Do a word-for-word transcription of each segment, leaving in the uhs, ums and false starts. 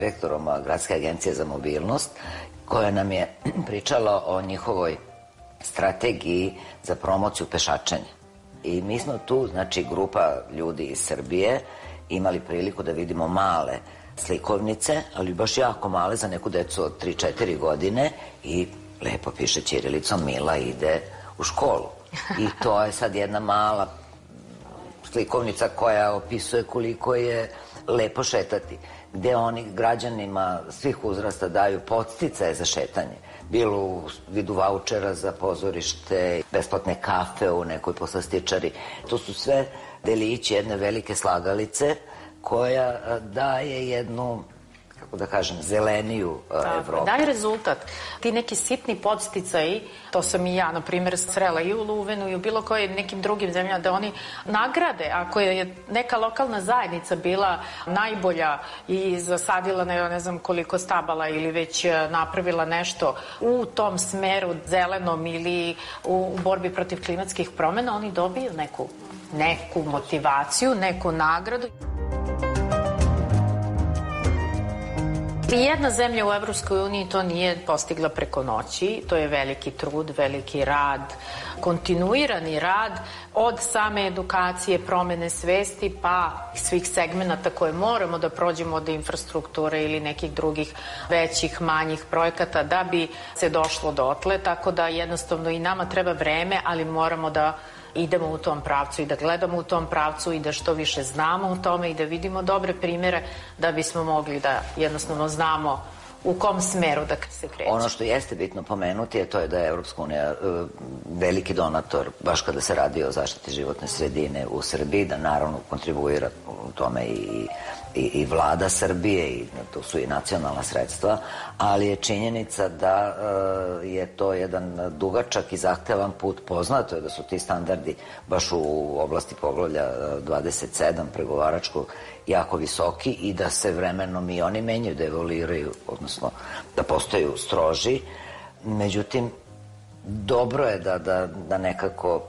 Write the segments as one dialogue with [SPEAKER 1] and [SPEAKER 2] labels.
[SPEAKER 1] direktorom Gradske agencije za mobilnost, koja nam je pričala o njihovoj strategiji za promociju pešačenja. I mi smo tu, znači grupa ljudi iz Srbije, imali priliku da vidimo male slikovnice, ali baš jako male za neku decu od tri četiri godine i lepo piše ćirilicom Mila ide u školu. I to je sad jedna mala slikovnica koja opisuje koliko je lepo šetati, gde oni građanima svih uzrasta daju podsticaje za šetanje, bilo u vidu vaučera za pozorište, besplatne kafe u nekoj poslastičari. To su sve delići jedne velike slagalice koja daje jednu, kako da kažem, zeleniju Evropu.
[SPEAKER 2] Daje rezultat. Ti neki sitni podsticaji, to sam i ja, na primjer, srela i u Luvenu i u bilo koje nekim drugim zemljama, da oni nagrade. Ako je neka lokalna zajednica bila najbolja i zasadila ne, ne znam koliko stabala ili već napravila nešto u tom smeru zelenom ili u, u borbi protiv klimatskih promena, oni dobiju neku, neku motivaciju, neku nagradu. Nijedna zemlja u Evropskoj uniji to nije postigla preko noći. To je veliki trud, veliki rad, kontinuirani rad od same edukacije, promene svesti pa svih segmenata koje moramo da prođemo od infrastrukture ili nekih drugih većih, manjih projekata da bi se došlo dotle. Tako da jednostavno i nama treba vreme, ali moramo da idemo u tom pravcu i da gledamo u tom pravcu i da što više znamo u tome i da vidimo dobre primjere da bismo mogli da jednostavno znamo u kom smeru da se kreće.
[SPEAKER 1] Ono što jeste bitno pomenuti je to je da je Evropska unija veliki donator, baš kada se radi o zaštiti životne sredine u Srbiji, da naravno kontribuira u tome i I, i vlada Srbije i to su i nacionalna sredstva, ali je činjenica da e, je to jedan dugačak i zahtevan put. Poznato je da su ti standardi baš u oblasti poglavlja dvadeset sedam pregovaračkog jako visoki i da se vremenom i oni menjaju, da evoluiraju, odnosno da postaju stroži. Međutim, dobro je da, da, da nekako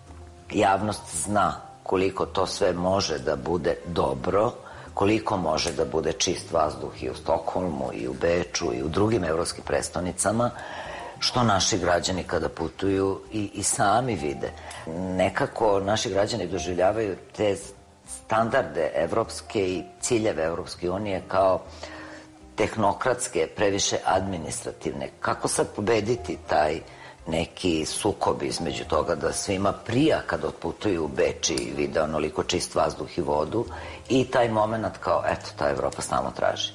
[SPEAKER 1] javnost zna koliko to sve može da bude dobro, koliko može da bude čist vazduh i u Stokholmu i u Beču i u drugim evropskim prestonicama, što naši građani kada putuju i, i sami vide. Nekako naši građani doživljavaju te standarde evropske i ciljeve Evropske unije kao tehnokratske, previše administrativne. Kako sad pobediti taj neki sukob između toga da svima prija kad otputuju u Beč i vide onoliko čist vazduh i vodu i taj moment kao, eto, ta Evropa stalno traži.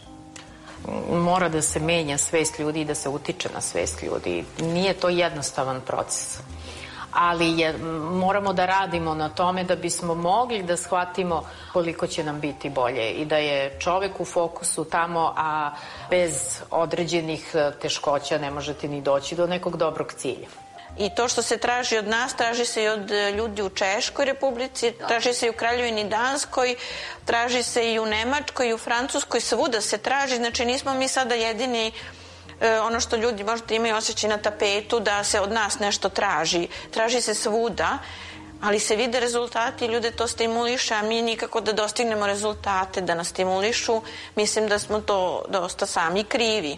[SPEAKER 2] Mora da se menja svest ljudi i da se utiče na svest ljudi. Nije to jednostavan proces. Ali je, moramo da radimo na tome da bismo mogli da shvatimo koliko će nam biti bolje i da je čovek u fokusu tamo, a bez određenih teškoća ne možete ni doći do nekog dobrog cilja.
[SPEAKER 3] I to što se traži od nas, traži se i od ljudi u Češkoj Republici, traži se i u Kraljevini Danskoj, traži se i u Nemačkoj i u Francuskoj, svuda se traži, znači nismo mi sada jedini. Ono što ljudi možda imaju osjećaj na tapetu da se od nas nešto traži. Traži se svuda, ali se vide rezultati i ljude to stimuliše, a mi nikako da dostignemo rezultate, da nas stimulišu. Mislim da smo to dosta sami krivi.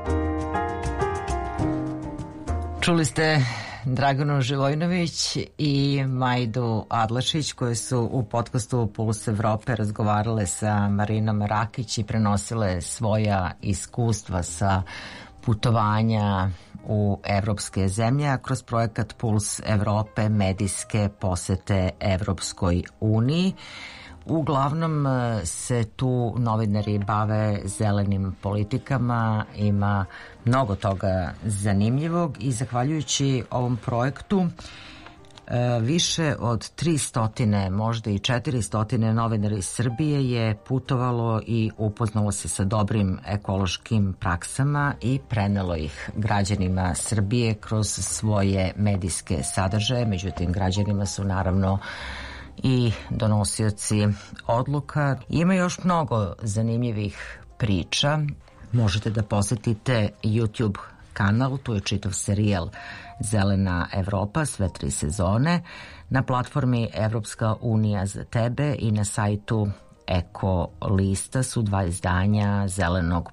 [SPEAKER 4] Čuli ste Draganu Živojinović i Majdu Adlašić koje su u podcastu Puls Evrope razgovarale sa Marinom Rakić i prenosile svoja iskustva sa putovanja u evropske zemlje, a kroz projekat Puls Evrope medijske posete Evropskoj uniji. Uglavnom se tu novinari bave zelenim politikama, ima mnogo toga zanimljivog i zahvaljujući ovom projektu više od tristo, možda i četiristo novinara iz Srbije je putovalo i upoznalo se sa dobrim ekološkim praksama i prenelo ih građanima Srbije kroz svoje medijske sadržaje. Međutim, građanima su naravno i donosioci odluka. Ima još mnogo zanimljivih priča. Možete da posetite YouTube kanal, tu je čitav serijal Zelena Evropa, sve tri sezone, na platformi Evropska unija za tebe i na sajtu Eko lista su dva izdanja Zelenog